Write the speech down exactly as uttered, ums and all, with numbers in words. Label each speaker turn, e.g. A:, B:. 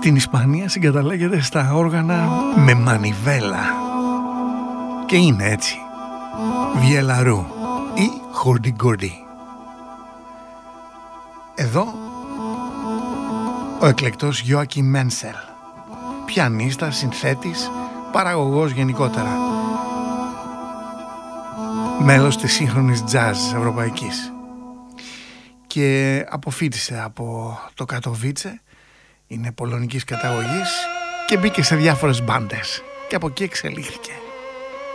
A: Στην Ισπανία συγκαταλέγεται στα όργανα με μανιβέλα και είναι έτσι βιελαρού ή χουρντιγκουρντί. Εδώ ο εκλεκτός Γιόακιμ Μένσελ, πιανίστας, συνθέτης, παραγωγός γενικότερα, μέλος της σύγχρονης jazz ευρωπαϊκής, και αποφοίτησε από το Κατοβίτσε, είναι πολωνικής καταγωγής και μπήκε σε διάφορες μπάντες και από εκεί εξελίχθηκε.